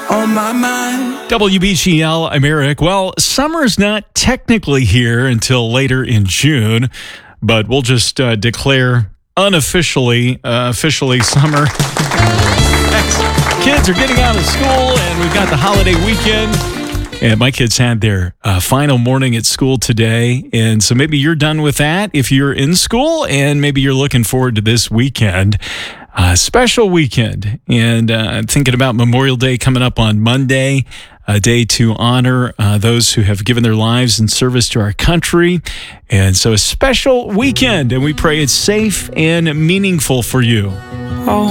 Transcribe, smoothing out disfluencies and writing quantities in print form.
on my mind. WBGL, I'm Eric. Well, summer's not technically here until later in June, but we'll just declare unofficially, officially summer. Kids are getting out of school, and we've got the holiday weekend. And my kids had their final morning at school today, and so maybe you're done with that if you're in school, and maybe you're looking forward to this weekend. Special weekend, and thinking about Memorial Day coming up on Monday, a day to honor those who have given their lives in service to our country. And so a special weekend, and we pray it's safe and meaningful for you.